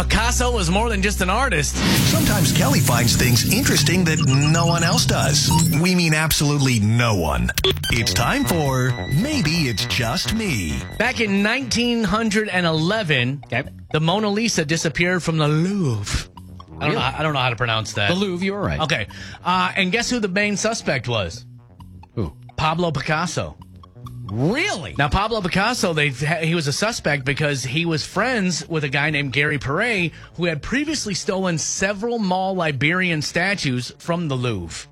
Picasso was more than just an artist. Sometimes Kelly finds things interesting that no one else does. We mean absolutely no one. It's time for Maybe It's Just Me. Back in 1911, the Mona Lisa disappeared from the Louvre. Really? I don't know how to pronounce that. The Louvre, you were right. Okay. And guess who the main suspect was? Who? Pablo Picasso. Really? Now, Pablo Picasso, he was a suspect because he was friends with a guy named Gary Perret, who had previously stolen several Mall Liberian statues from the Louvre.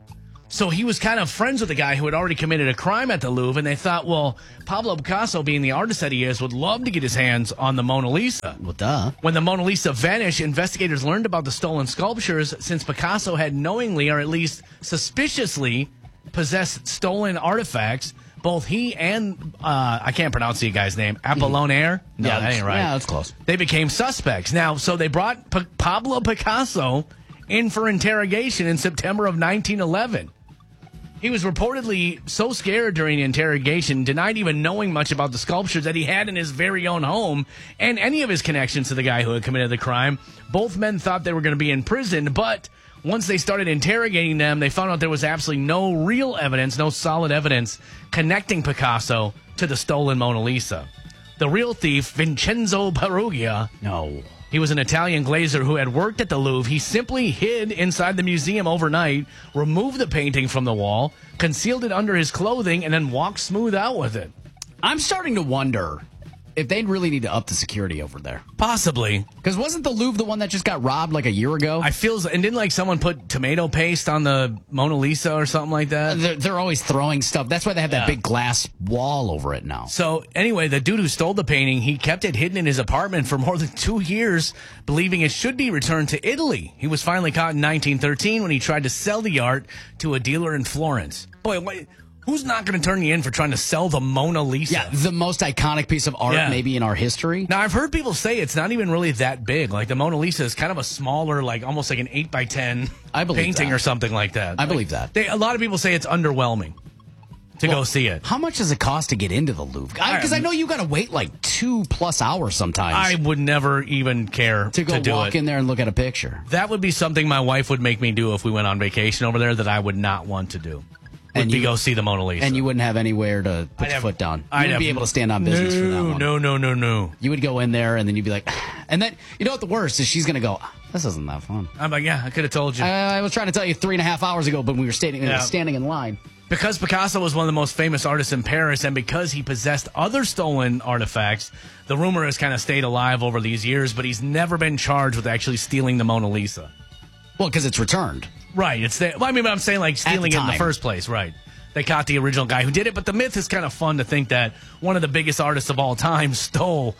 So he was kind of friends with a guy who had already committed a crime at the Louvre, and they thought, well, Pablo Picasso, being the artist that he is, would love to get his hands on the Mona Lisa. Well, duh. When the Mona Lisa vanished, investigators learned about the stolen sculptures since Picasso had knowingly, or at least suspiciously, possessed stolen artifacts. Both he and, I can't pronounce the guy's name, Apollinaire? No, that ain't right. Yeah, that's close. They became suspects. Now, so they brought Pablo Picasso in for interrogation in September of 1911. He was reportedly so scared during the interrogation, denied even knowing much about the sculptures that he had in his very own home and any of his connections to the guy who had committed the crime. Both men thought they were going to be in prison, but once they started interrogating them, they found out there was absolutely no real evidence, no solid evidence connecting Picasso to the stolen Mona Lisa. The real thief, Vincenzo Perugia. No. He was an Italian glazer who had worked at the Louvre. He simply hid inside the museum overnight, removed the painting from the wall, concealed it under his clothing, and then walked smooth out with it. I'm starting to wonder if they'd really need to up the security over there. Possibly. Because wasn't the Louvre the one that just got robbed like a year ago? And didn't like someone put tomato paste on the Mona Lisa or something like that? They're always throwing stuff. That's why they have that big glass wall over it now. So anyway, the dude who stole the painting, he kept it hidden in his apartment for more than 2 years, believing it should be returned to Italy. He was finally caught in 1913 when he tried to sell the art to a dealer in Florence. Boy, who's not going to turn you in for trying to sell the Mona Lisa? Yeah, the most iconic piece of art maybe in our history. Now, I've heard people say it's not even really that big. Like, the Mona Lisa is kind of a smaller, like almost like an 8x10 painting or something like that. I believe that. A lot of people say it's underwhelming to go see it. How much does it cost to get into the Louvre? Because I know you got to wait like 2+ hours sometimes. I would never even care to go walk in there and look at a picture. That would be something my wife would make me do if we went on vacation over there that I would not want to do. And you go see the Mona Lisa. And you wouldn't have anywhere to put your foot down. You wouldn't be able to stand on business for that one. No. You would go in there, and then you'd be like... And then, you know what the worst is? She's going to go, this isn't that fun. I'm like, yeah, I could have told you. I was trying to tell you 3.5 hours ago, but we were standing in line. Because Picasso was one of the most famous artists in Paris, and because he possessed other stolen artifacts, the rumor has kind of stayed alive over these years, but he's never been charged with actually stealing the Mona Lisa. Well, because it's returned. Right. I'm saying like stealing it in the first place. Right. They caught the original guy who did it, but the myth is kind of fun to think that one of the biggest artists of all time stole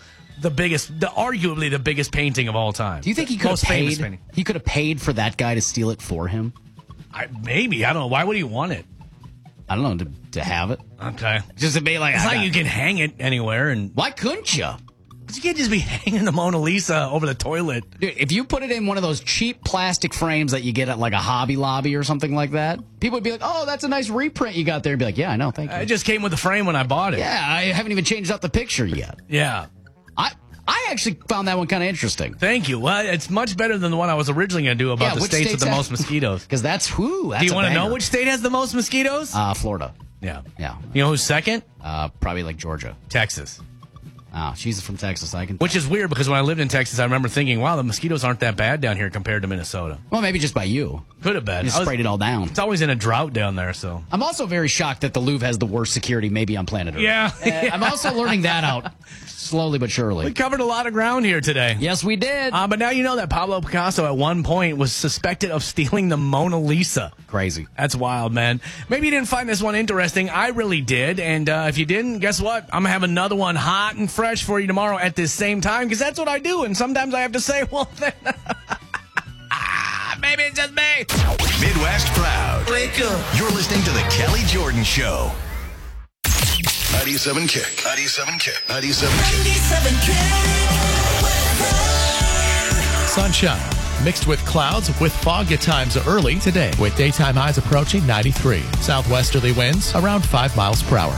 arguably the biggest painting of all time. Do you think he could have paid? He could have paid for that guy to steal it for him? Maybe. I don't know. Why would he want it? I don't know, to have it. Okay. Just to be like... It's like you can hang it anywhere. And why couldn't you? You can't just be hanging the Mona Lisa over the toilet. Dude, if you put it in one of those cheap plastic frames that you get at like a Hobby Lobby or something like that, people would be like, oh, that's a nice reprint you got there. And be like, yeah, I know, thank you. It just came with the frame when I bought it. Yeah, I haven't even changed out the picture yet. Yeah. I actually found that one kind of interesting. Thank you. Well, it's much better than the one I was originally going to do about the states with the most mosquitoes. Because that's Do you want to know which state has the most mosquitoes? Florida. Yeah. Yeah. You know who's second? Probably like Georgia. Texas. Oh, she's from Texas. Which is weird because when I lived in Texas, I remember thinking, wow, the mosquitoes aren't that bad down here compared to Minnesota. Well, maybe just by you. Could have been. You sprayed it all down. It's always in a drought down there, so. I'm also very shocked that the Louvre has the worst security maybe on planet Earth. Yeah. I'm also learning that out slowly but surely. We covered a lot of ground here today. Yes, we did. But now you know that Pablo Picasso at one point was suspected of stealing the Mona Lisa. Crazy. That's wild, man. Maybe you didn't find this one interesting. I really did. And if you didn't, guess what? I'm going to have another one hot and fresh for you tomorrow at this same time because that's what I do. And sometimes I have to say, well, then... maybe it's just me. Midwest Proud. Wake up. You're listening to The Kelly Jordan Show. 97 Kick. 97 Kick. 97 Kick. Sunshine mixed with clouds with fog at times early today with daytime highs approaching 93. Southwesterly winds around 5 miles per hour.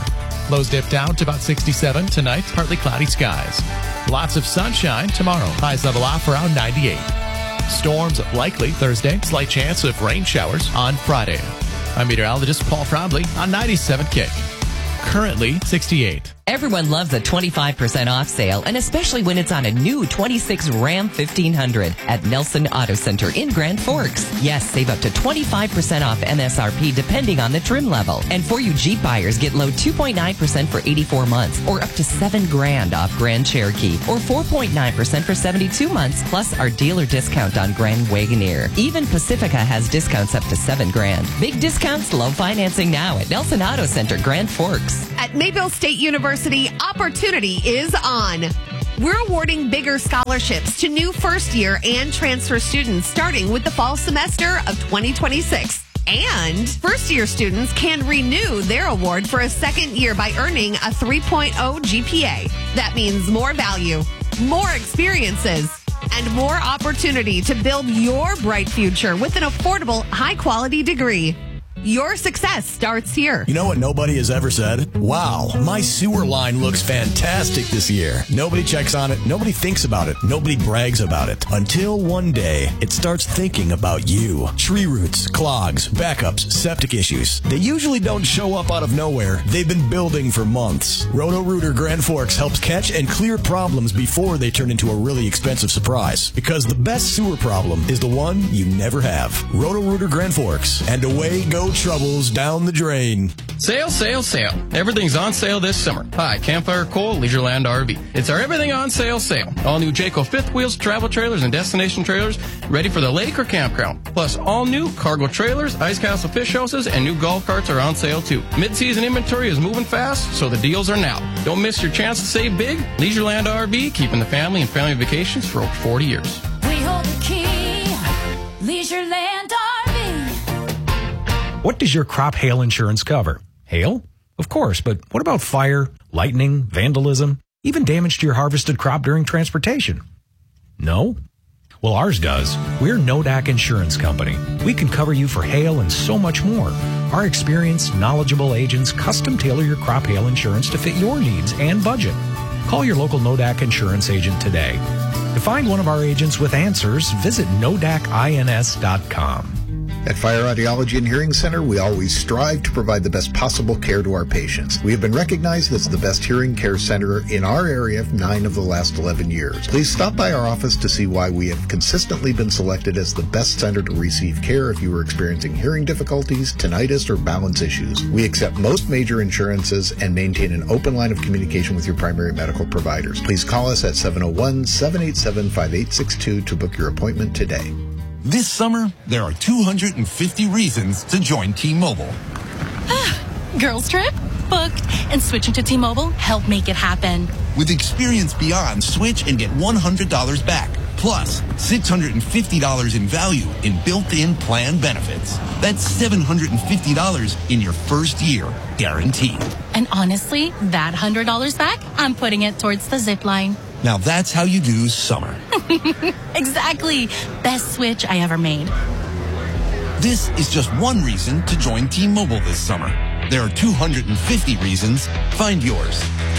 Lows dip down to about 67 tonight. Partly cloudy skies. Lots of sunshine tomorrow. Highs level off around 98. Storms likely Thursday. Slight chance of rain showers on Friday. I'm meteorologist Paul Frobley on 97 Kick. Currently 68. Everyone loves a 25% off sale, and especially when it's on a new 26 Ram 1500 at Nelson Auto Center in Grand Forks. Yes, save up to 25% off MSRP depending on the trim level. And for you Jeep buyers, get low 2.9% for 84 months or up to $7,000 off Grand Cherokee or 4.9% for 72 months plus our dealer discount on Grand Wagoneer. Even Pacifica has discounts up to $7,000. Big discounts, low financing now at Nelson Auto Center, Grand Forks. At Mayville State University, opportunity is on. We're awarding bigger scholarships to new first-year and transfer students starting with the fall semester of 2026. And first-year students can renew their award for a second year by earning a 3.0 GPA. That means more value, more experiences, and more opportunity to build your bright future with an affordable, high-quality degree. Your success starts here. You know what nobody has ever said? Wow, my sewer line looks fantastic this year. Nobody checks on it. Nobody thinks about it. Nobody brags about it. Until one day, it starts thinking about you. Tree roots, clogs, backups, septic issues. They usually don't show up out of nowhere. They've been building for months. Roto-Rooter Grand Forks helps catch and clear problems before they turn into a really expensive surprise. Because the best sewer problem is the one you never have. Roto-Rooter Grand Forks. And away go troubles down the drain. Sale, sale, sale. Everything's on sale this summer. Hi, Campfire Coal, Leisureland RV. It's our everything on sale sale. All new Jayco fifth wheels, travel trailers, and destination trailers ready for the lake or campground. Plus, all new cargo trailers, ice castle fish houses, and new golf carts are on sale too. Mid-season inventory is moving fast, so the deals are now. Don't miss your chance to save big. Leisureland RV, keeping the family and family vacations for over 40 years. We hold the key. Leisureland RV. What does your crop hail insurance cover? Hail? Of course, but what about fire, lightning, vandalism, even damage to your harvested crop during transportation? No? Well, ours does. We're Nodak Insurance Company. We can cover you for hail and so much more. Our experienced, knowledgeable agents custom tailor your crop hail insurance to fit your needs and budget. Call your local Nodak Insurance agent today. To find one of our agents with answers, visit nodakins.com. At Fire Audiology and Hearing Center, we always strive to provide the best possible care to our patients. We have been recognized as the best hearing care center in our area for 9 of the last 11 years. Please stop by our office to see why we have consistently been selected as the best center to receive care if you are experiencing hearing difficulties, tinnitus, or balance issues. We accept most major insurances and maintain an open line of communication with your primary medical providers. Please call us at 701-787-5862 to book your appointment today. This summer, there are 250 reasons to join T-Mobile. Girls trip? Booked. And switching to T-Mobile helped make it happen. With Experience Beyond, switch and get $100 back. Plus, $650 in value in built-in plan benefits. That's $750 in your first year, guaranteed. And honestly, that $100 back, I'm putting it towards the zip line. Now that's how you do summer. Exactly. Best switch I ever made. This is just one reason to join T-Mobile this summer. There are 250 reasons. Find yours.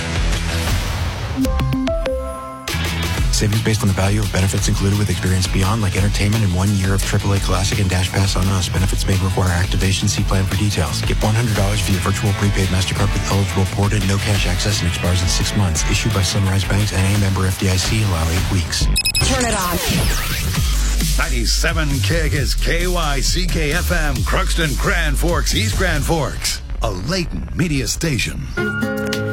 Savings based on the value of benefits included with Experience Beyond, like entertainment and 1 year of AAA Classic and Dash Pass on us. Benefits may require activation. See plan for details. Get $100 via virtual prepaid MasterCard with eligible ported, no cash access, and expires in 6 months. Issued by Sunrise Banks and a member FDIC. Allow 8 weeks. Turn it on. 97 KIG is KYCK-FM, Crookston, Grand Forks, East Grand Forks, a Layton media station.